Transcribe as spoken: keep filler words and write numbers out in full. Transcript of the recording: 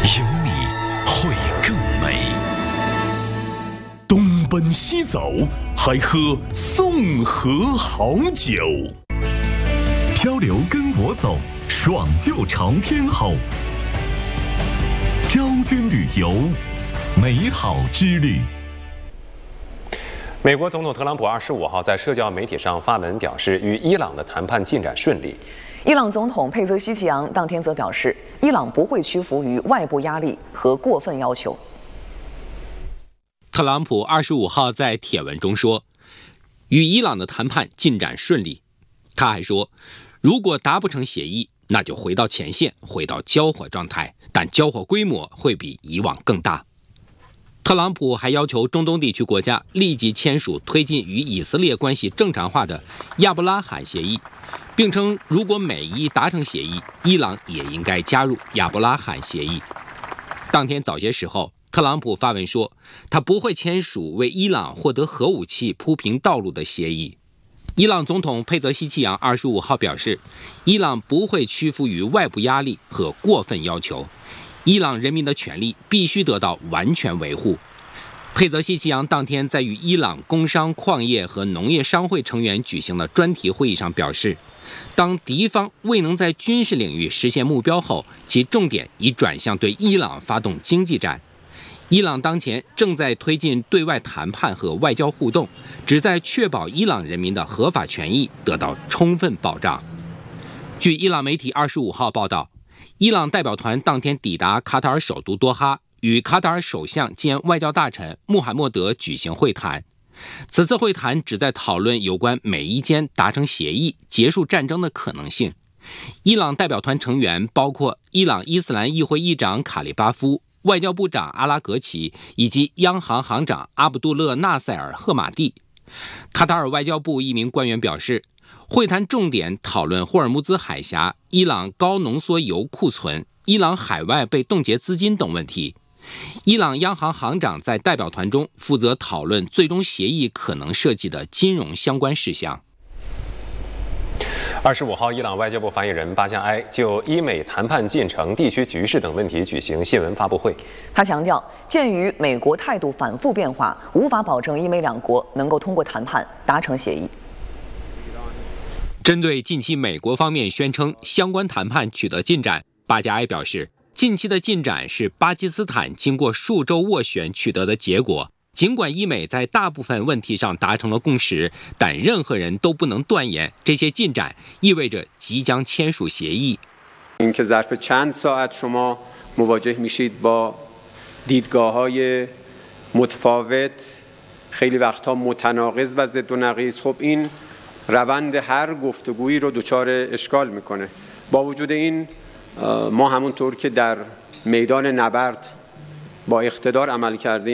有你会更美。东奔西走，还喝宋河好酒。漂流跟我走，爽就朝天吼。昭君旅游，美好之旅。 美国总统特朗普二十五号在社交媒体上发文表示，与伊朗的谈判进展顺利。 伊朗总统佩泽希奇扬当天则表示，伊朗不会屈服于外部压力和过分要求。 特朗普二十五号在帖文中说，与伊朗的谈判进展顺利。他还说，如果达不成协议，那就回到前线，回到交火状态，但交火规模会比以往更大。特朗普还要求中东地区国家立即签署推进与以色列关系正常化的亚伯拉罕协议，并称如果美伊达成协议，伊朗也应该加入亚伯拉罕协议。当天早些时候，特朗普发文说，他不会签署为伊朗获得核武器铺平道路的协议。伊朗总统佩泽希奇扬二十五号表示，伊朗不会屈服于外部压力和过分要求，伊朗人民的权利必须得到完全维护。佩泽希奇扬当天在与伊朗工商、矿业和农业商会成员举行的专题会议上表示，当敌方未能在军事领域实现目标后，其重点已转向对伊朗发动经济战。伊朗当前正在推进对外谈判和外交互动，旨在确保伊朗人民的合法权益得到充分保障。据伊朗媒体二十五号报道，伊朗代表团当天抵达卡塔尔首都多哈，与卡塔尔首相兼外交大臣穆罕默德举行会谈。此次会谈旨在讨论有关美伊间达成协议、结束战争的可能性。伊朗代表团成员包括伊朗伊斯兰议会议长卡利巴夫、外交部长阿拉格齐以及央行行长阿卜杜勒纳塞尔赫马蒂。卡塔尔外交部一名官员表示，会谈重点讨论霍尔木兹海峡、伊朗高浓缩铀库存、伊朗海外被冻结资金等问题。伊朗央行行长在代表团中负责讨论最终协议可能涉及的金融相关事项。 二十五号，伊朗外交部发言人巴加埃就伊美谈判进程、地区局势等问题举行新闻发布会。 他强调，鉴于美国态度反复变化，无法保证伊美两国能够通过谈判达成协议。 针对近期美国方面宣称相关谈判取得进展，巴加埃表示，近期的进展是巴基斯坦经过数周斡旋取得的结果。尽管伊美在大部分问题上达成了共识，但任何人都不能断言这些进展意味着即将签署协议。 اینکه ظرف چند ساعت شما مواجه میشید با دیدگاه‌های متفاوت، خیلی وقتها متناقض و ضد و نقیض، خب این روند هر گفتگویی رو دچار اشکال میکنه. با وجود این ما همونطور که در میدان نبرد با اقتدار عمل کردیم